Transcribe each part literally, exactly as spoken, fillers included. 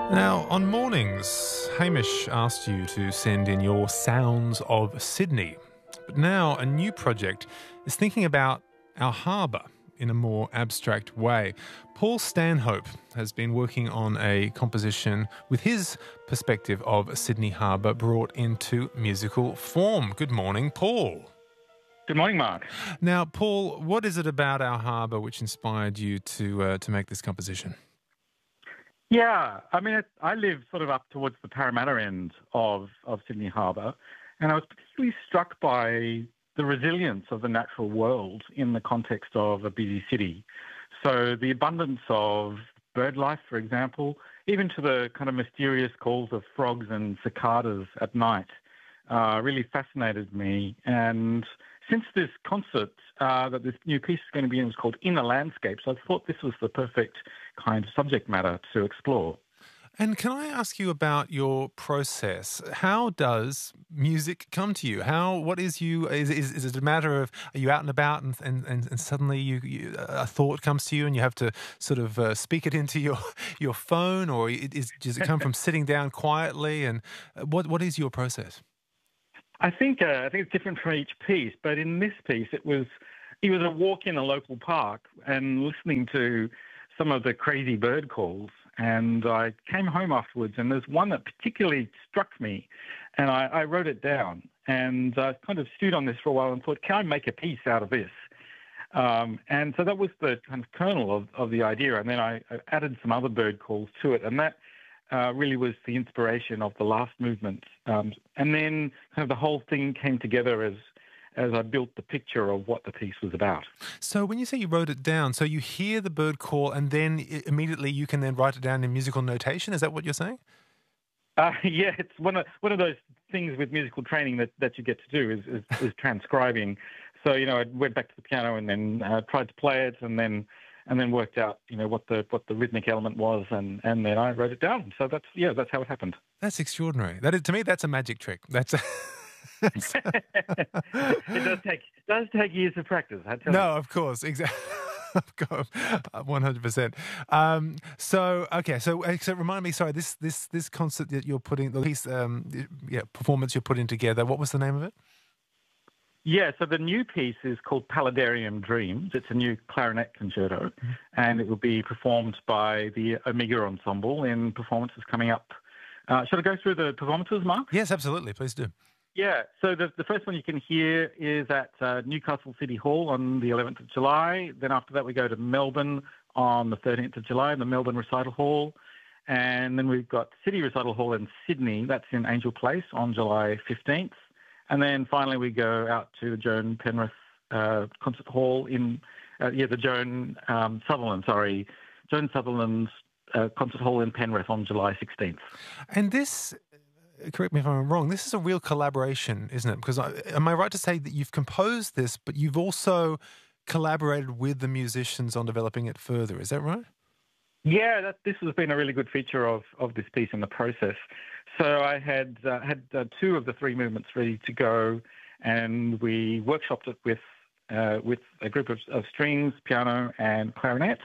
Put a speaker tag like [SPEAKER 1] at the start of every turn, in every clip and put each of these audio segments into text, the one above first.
[SPEAKER 1] Now, on mornings, Hamish asked you to send in your sounds of Sydney. But now a new project is thinking about our harbour in a more abstract way. Paul Stanhope has been working on a composition with his perspective of Sydney Harbour brought into musical form. Good morning, Paul.
[SPEAKER 2] Good morning, Mark.
[SPEAKER 1] Now, Paul, what is it about our harbour which inspired you to uh, to make this composition?
[SPEAKER 2] Yeah, I mean, it, I live sort of up towards the Parramatta end of, of Sydney Harbour, and I was particularly struck by the resilience of the natural world in the context of a busy city. So the abundance of bird life, for example, even to the kind of mysterious calls of frogs and cicadas at night, uh, really fascinated me. And since this concert uh, that this new piece is going to be in is called Inner Landscapes, I thought this was the perfect kind of subject matter to explore.
[SPEAKER 1] And can I ask you about your process? How does music come to you? How, what is you, is, is, is it a matter of, are you out and about and, and, and suddenly you, you, a thought comes to you and you have to sort of uh, speak it into your, your phone, or it is, does it come from sitting down quietly? And what what is your process?
[SPEAKER 2] I think uh, I think it's different from each piece, but in this piece, it was it was a walk in a local park and listening to some of the crazy bird calls. And I came home afterwards, and there's one that particularly struck me, and I, I wrote it down. And I kind of stewed on this for a while and thought, can I make a piece out of this? Um, and so that was the kind of kernel of, of the idea. And then I, I added some other bird calls to it, and that Uh, really was the inspiration of the last movement. Um, and then kind of the whole thing came together as as I built the picture of what the piece was about.
[SPEAKER 1] So when you say you wrote it down, so you hear the bird call and then i- immediately you can then write it down in musical notation? Is that what you're saying?
[SPEAKER 2] Uh, yeah, it's one of one of those things with musical training that, that you get to do is, is, is transcribing. So, you know, I went back to the piano and then uh, tried to play it and then and then worked out, you know, what the what the rhythmic element was, and, and then I wrote it down. So that's yeah, that's how it happened.
[SPEAKER 1] That's extraordinary. That is, to me, that's a magic trick. That's, that's
[SPEAKER 2] It does take it does take years of practice, I tell you.
[SPEAKER 1] no, of course, exactly. Of course, one hundred percent. Um, so okay, so uh, so remind me. Sorry, this this this concert that you're putting, the piece, um, yeah, performance you're putting together. What was the name of it?
[SPEAKER 2] Yeah, so the new piece is called Palladarium Dreams. It's a new clarinet concerto, and it will be performed by the Omega Ensemble in performances coming up. Uh, should I go through the performances, Mark?
[SPEAKER 1] Yes, absolutely. Please do.
[SPEAKER 2] Yeah, so the, the first one you can hear is at uh, Newcastle City Hall on the eleventh of July. Then after that, we go to Melbourne on the thirteenth of July in the Melbourne Recital Hall. And then we've got City Recital Hall in Sydney. That's in Angel Place on July fifteenth. And then finally we go out to the Joan Penrith uh, Concert Hall in, uh, yeah, the Joan um, Sutherland, sorry, Joan Sutherland's uh, Concert Hall in Penrith on July sixteenth.
[SPEAKER 1] And this, correct me if I'm wrong, this is a real collaboration, isn't it? Because I, am I right to say that you've composed this, but you've also collaborated with the musicians on developing it further? Is that right?
[SPEAKER 2] Yeah, that, this has been a really good feature of, of this piece in the process. So I had uh, had uh, two of the three movements ready to go, and we workshopped it with uh, with a group of, of strings, piano, and clarinet.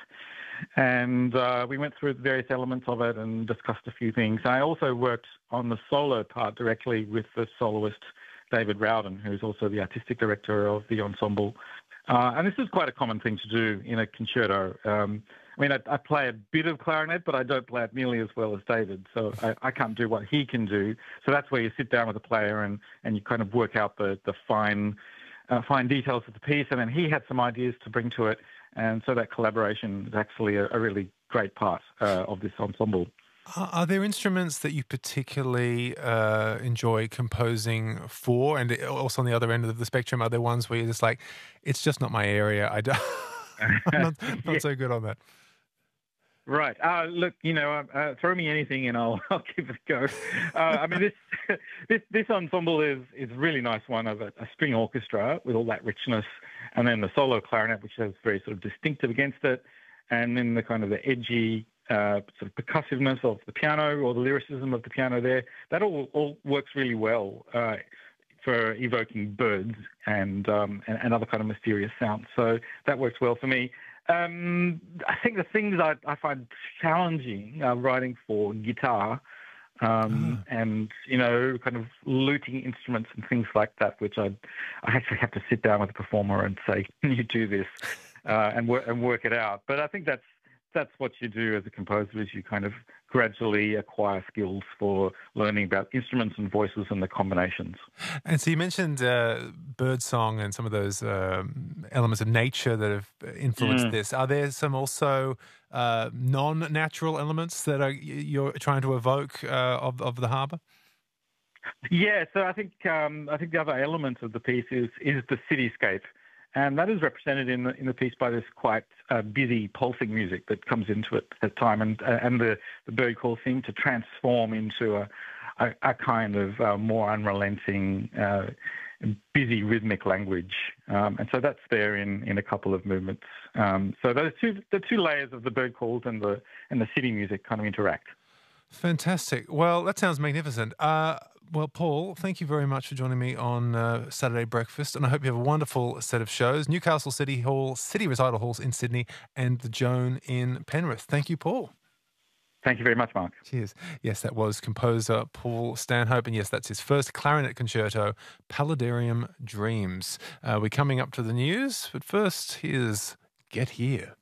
[SPEAKER 2] And uh, we went through the various elements of it and discussed a few things. I also worked on the solo part directly with the soloist David Rowden, who's also the artistic director of the ensemble. Uh, and this is quite a common thing to do in a concerto. Um, I mean, I, I play a bit of clarinet, but I don't play it nearly as well as David, so I, I can't do what he can do. So that's where you sit down with the player and, and you kind of work out the, the fine uh, fine details of the piece, and then he had some ideas to bring to it, and so that collaboration is actually a, a really great part uh, of this ensemble.
[SPEAKER 1] Are are there instruments that you particularly uh, enjoy composing for? And also on the other end of the spectrum, are there ones where you're just like, it's just not my area, I don't, I'm not, not
[SPEAKER 2] Yeah.
[SPEAKER 1] so good on that?
[SPEAKER 2] Right. Uh, look, you know, uh, uh, throw me anything and I'll I'll give it a go. Uh, I mean, this this this ensemble is is a really nice one of a, a string orchestra with all that richness, and then the solo clarinet, which is very sort of distinctive against it, and then the kind of the edgy uh, sort of percussiveness of the piano or the lyricism of the piano there. That all all works really well uh, for evoking birds and, um, and and other kind of mysterious sounds. So that works well for me. Um, I think the things I, I find challenging uh, writing for guitar um,
[SPEAKER 1] Ah.
[SPEAKER 2] and, you know, kind of luting instruments and things like that, which I I actually have to sit down with the performer and say, can you do this uh, and, work, and work it out. But I think that's that's what you do as a composer is you kind of gradually acquire skills for learning about instruments and voices and the combinations.
[SPEAKER 1] And so you mentioned uh, birdsong and some of those um, elements of nature that have influenced
[SPEAKER 2] Mm.
[SPEAKER 1] this. Are there some also uh, non-natural elements that are you're trying to evoke uh, of of the harbour?
[SPEAKER 2] Yeah, so I think um, I think the other element of the piece is is the cityscape, and that is represented in the in the piece by this quite uh, busy pulsing music that comes into it at time, and uh, and the the bird call seem to transform into a a, a kind of uh, more unrelenting, uh, busy rhythmic language, um, and so that's there in, in a couple of movements. Um, so those two the two layers of the bird calls and the and the city music kind of interact.
[SPEAKER 1] Fantastic. Well, that sounds magnificent. Uh, well, Paul, thank you very much for joining me on uh, Saturday Breakfast, and I hope you have a wonderful set of shows. Newcastle City Hall, City Recital Halls in Sydney, and the Joan in Penrith. Thank you, Paul.
[SPEAKER 2] Thank you very much, Mark.
[SPEAKER 1] Cheers. Yes, that was composer Paul Stanhope, and yes, that's his first clarinet concerto, Palladarium Dreams. Uh, we're coming up to the news, but first, here's Get Here.